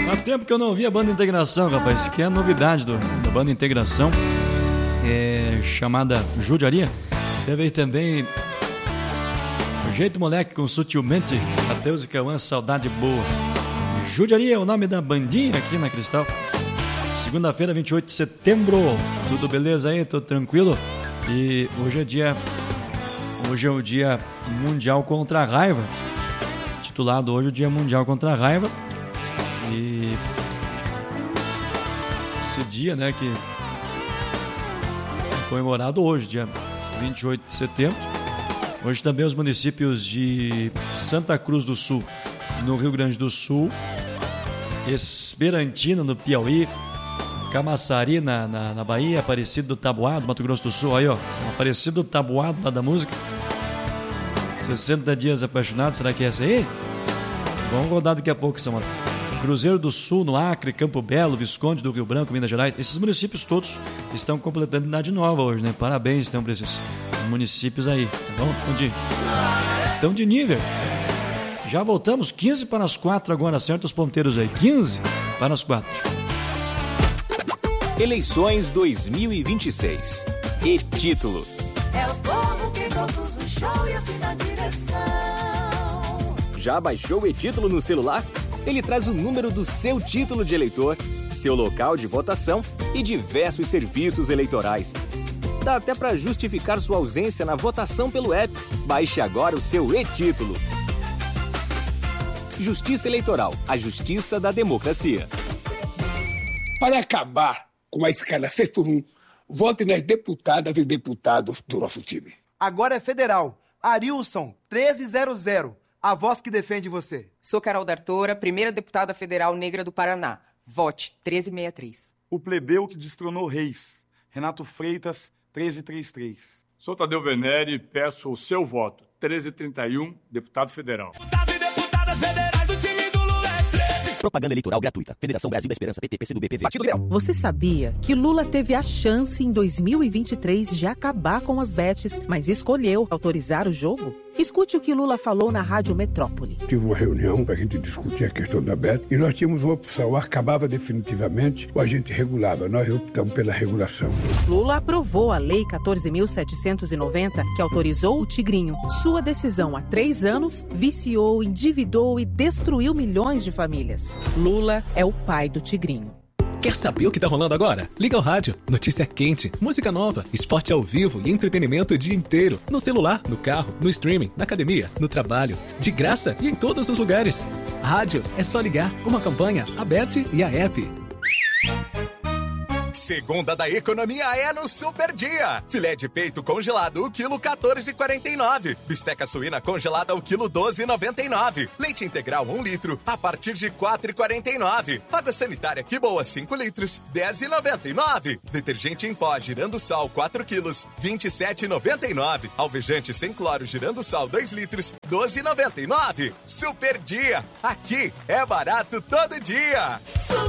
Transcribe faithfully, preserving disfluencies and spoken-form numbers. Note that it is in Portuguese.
Há tempo que eu não ouvi a Banda Integração, rapaz, que é a novidade do, da Banda Integração, é, chamada Judiaria. Teve aí também O Jeito Moleque com Sutilmente, Adeus e Cauã, Saudade Boa. Judiaria é o nome da bandinha aqui na Cristal. Segunda-feira, vinte e oito de setembro. Tudo beleza aí? Tudo tranquilo? E hoje é dia Hoje é o Dia Mundial contra a Raiva. Titulado hoje o Dia Mundial contra a Raiva. E esse dia, né, que é comemorado hoje, dia vinte e oito de setembro. Hoje também os municípios de Santa Cruz do Sul, no Rio Grande do Sul, Esperantina, no Piauí, Camaçari, na, na, na Bahia, Aparecido do Taboado, Mato Grosso do Sul. Aí, ó, Aparecido do Taboado, lá da música. sessenta Dias Apaixonados, será que é essa aí? Vamos rodar daqui a pouco, São Paulo. Cruzeiro do Sul, no Acre, Campo Belo, Visconde do Rio Branco, Minas Gerais. Esses municípios todos estão completando idade nova hoje, né? Parabéns, então, para esses municípios aí, tá bom? Estão de, estão de nível. Já voltamos, quinze para as quatro agora, acerta os ponteiros aí. quinze para as quatro. Eleições dois mil e vinte e seis. E título. É o povo que produz o show e assim na direção. Já baixou o e-título no celular? Ele traz o número do seu título de eleitor, seu local de votação e diversos serviços eleitorais. Dá até para justificar sua ausência na votação pelo app. Baixe agora o seu e-título. Justiça Eleitoral, a justiça da democracia. Para acabar com a escala seis por um, vote nas deputadas e deputados do nosso time. Agora é federal. Arilson, treze zero zero. A voz que defende você. Sou Carol D'Artora, primeira deputada federal negra do Paraná. Vote treze sessenta e três. O plebeu que destronou Reis. Renato Freitas, treze trinta e três. Sou Tadeu Venere e peço o seu voto. treze trinta e um, deputado federal. Deputados e deputadas federais, o time do Lula é treze. Propaganda eleitoral gratuita. Federação Brasil da Esperança, P T, P C do B, P V. Partido Liberal. Você sabia que Lula teve a chance em dois mil e vinte e três de acabar com as bets, mas escolheu autorizar o jogo? Escute o que Lula falou na Rádio Metrópole. Tive uma reunião para a gente discutir a questão da B E T e nós tínhamos uma opção, ou acabava definitivamente ou a gente regulava. Nós optamos pela regulação. Lula aprovou a Lei quatorze mil setecentos e noventa, que autorizou o Tigrinho. Sua decisão há três anos viciou, endividou e destruiu milhões de famílias. Lula é o pai do Tigrinho. Quer saber o que tá rolando agora? Liga o rádio. Notícia quente, música nova, esporte ao vivo e entretenimento o dia inteiro. No celular, no carro, no streaming, na academia, no trabalho. De graça e em todos os lugares. Rádio é só ligar. Uma campanha, a B E T e a app. Segunda da economia é no Super Dia. Filé de peito congelado, o quilo quatorze reais e quarenta e nove centavos. Bisteca suína congelada, o quilo doze reais e noventa e nove centavos. Leite integral um litro, a partir de quatro reais e quarenta e nove centavos. Água sanitária Que Boa cinco litros, dez reais e noventa e nove centavos. Detergente em pó Girando Sol quatro quilos, vinte e sete reais e noventa e nove centavos. Alvejante sem cloro Girando Sol dois litros, doze reais e noventa e nove centavos. Super Dia. Aqui é barato todo dia. Super